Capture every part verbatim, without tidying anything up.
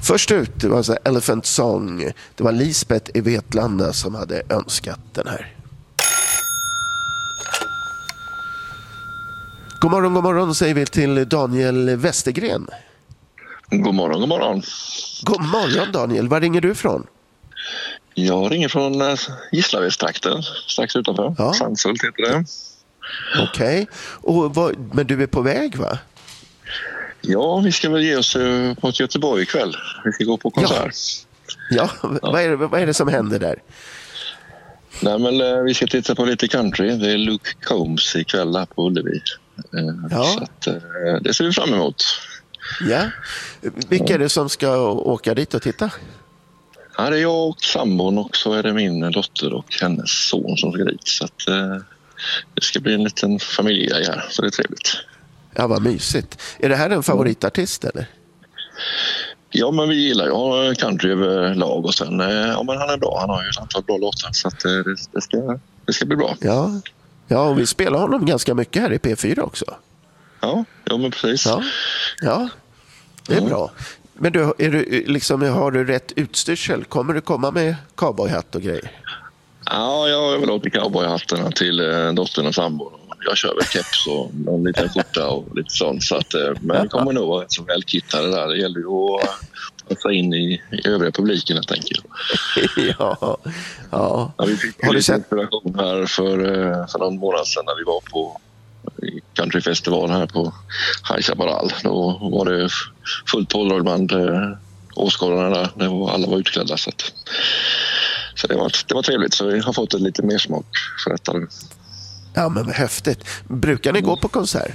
Först ut, det var så här Elephant Song. Det var Lisbeth i Vetlanda som hade önskat den här. God morgon, god morgon säger vi till Daniel Westergren. God morgon, god morgon. God morgon Daniel, var ringer du från? Jag ringer från Gislaved-trakten, strax utanför. Ja. Sandshult heter det. Okej, okay. Men du är på väg va? Ja, vi ska väl ge oss på Göteborg ikväll. Vi ska gå på konsert. Ja, ja. ja. Vad, är det, vad är det som händer där? Nej, men vi ska titta på lite country. Det är Luke Combs ikväll här på Ullevi. Ja. Så att, det ser vi fram emot. Ja. Vilka är det som ska åka dit och titta? Ja, det är jag och sambon och så är det min dotter och hennes son som ska dit. Så att, det ska bli en liten familjegrej här, så det är trevligt. Ja, vad mysigt. Är det här en favoritartist eller? Ja, men vi gillar ju country överlag och sen, ja men han är bra. Han har ju ett antal bra låtar så att det, det, ska, det ska bli bra. Ja. Ja, och vi spelar honom ganska mycket här i P fyra också. Ja, ja men precis. Ja, ja det är mm. bra. Men du, är du, liksom, har du rätt utstyrsel? Kommer du komma med cowboyhatt och grejer? Ja, jag har väl åkt cowboyhattarna till eh, dottern och sambon. Jag kör väl keps och en liten skjorta och lite sånt. Så att, eh, men det kommer nog vara så välkittade där. Det gäller ju att passa in i, i övriga publiken, jag tänker. ja, ja. ja. Vi fick har lite sett... inspiration här för, för någon månad sedan när vi var på countryfestival här på High Chaparral. Då var det fullt pådragband åskådarna där. Det var, alla var utklädda. Så, att, så det, var, det var trevligt. Så vi har fått ett lite mer smak för detta. Ja, men häftigt. Brukar ni gå på konsert?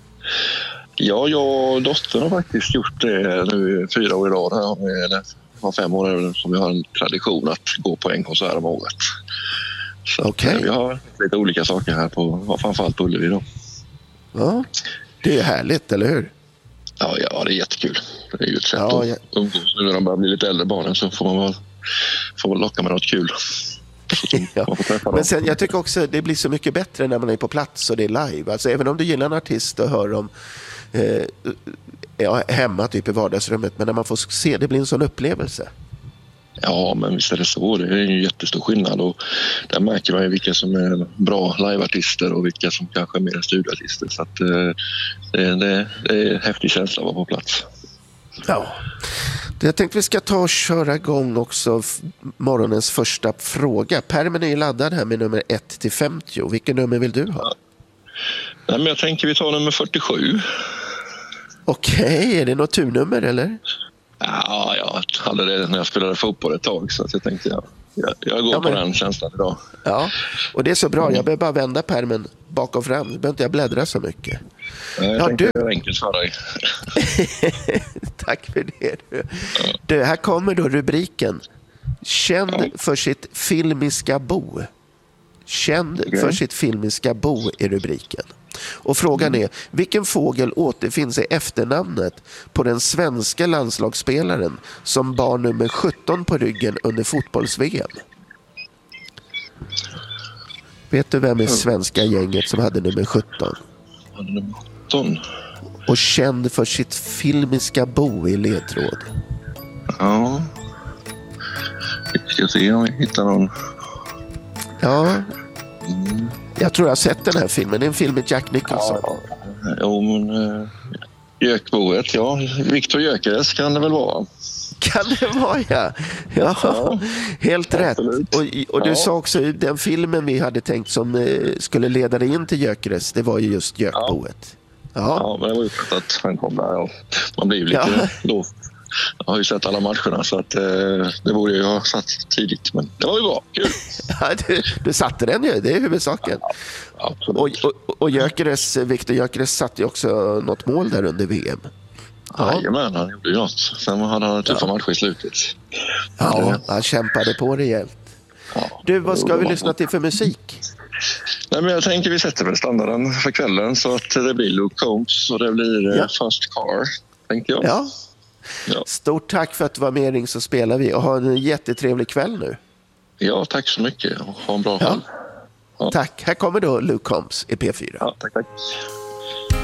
Ja, jag och dottern har faktiskt gjort det nu fyra år i rad. Här. Eller var fem år som vi har en tradition att gå på en konsert om året. Okej. Okay. Vi har lite olika saker här på, framförallt på Ullevi då. Ja, det är härligt, eller hur? Ja, ja det är jättekul. Det är ju ett sätt ja, att ja. umgås. Nu när de börjar bli lite äldre barnen så får man väl, får man locka med något kul. ja. Men sen, jag tycker också att det blir så mycket bättre när man är på plats och det är live. Alltså, även om du gillar en artist och hör dem eh, ja, hemma typ i vardagsrummet, men när man får se, det blir en sån upplevelse. Ja, men visst är det så. Det är ju jättestor skillnad och där märker man ju vilka som är bra liveartister och vilka som kanske är mer studioartister. Så att, eh, det, det, det är en häftig känsla att vara på plats. Ja. Jag tänkte vi ska ta och köra igång också morgonens första fråga. Pärmen är ju laddad här med nummer ett till femtio. Vilken nummer vill du ha? Ja. Nej, men jag tänker vi tar nummer fyrtiosju. Okej, okay. Är det något turnummer eller? Ja, jag hade det när jag spelade fotboll ett tag så jag tänkte jag, jag, jag går ja, men... på den känslan idag. Ja, och det är så bra. Jag behöver bara vända pärmen bak och fram. Du behöver inte jag bläddra så mycket. Jag ja, tänkte du... det är enkelt för dig. Tack för det. Du. Ja. Du, här kommer då rubriken. Känd ja. för sitt filmiska bo. Känd okay. för sitt filmiska bo är rubriken. Och frågan är, vilken fågel återfinns i efternamnet på den svenska landslagsspelaren som bar nummer sjutton på ryggen under fotbolls-V M? Vet du vem är svenska gänget som hade nummer sjutton? Nummer sjutton? Och känd för sitt filmiska bo i ledtråd. Ja. Vi ska se om vi hittar någon. Ja. Mm. Jag tror jag har sett den här filmen. Det är en film med Jack Nicholson. Ja, jo, men uh, Gökboet, ja. Victor Gyökeres kan det väl vara. Kan det vara, ja. Ja, ja. Helt absolut. Rätt. Och, och du ja. sa också den filmen vi hade tänkt som eh, skulle leda dig in till Gyökeres, det var ju just Gökboet. Ja. Ja. ja, men det var ju för att han kom där. Och man blir ju lite ja. låst. Jag har ju sett alla matcherna så att, eh, det borde jag ha satt tidigt, men det var ju bra, kul. Ja, du, du satte den ju, det är huvudsaken. Ja, absolut. Och, och, och Gyökeres, Victor Gyökeres satte ju också något mål där under V M. Ja, jajamän, han gjorde ju något. Sen hade han tuffa ja. matcher i slutet. Ja, det... han kämpade på rejält. Ja, du, vad ska vi bra. lyssna till för musik? Nej, men jag tänker vi sätter väl standarden för kvällen så att det blir Luke Combs och det blir ja. First Car, tänker jag. Ja. Ja. Stort tack för att du var med, Ring så spelar vi och ha en jättetrevlig kväll nu. Ja, tack så mycket. Ha en bra kväll. Ja. Ja. Tack. Här kommer då Luke Combs i P fyra. Ja, tack, tack.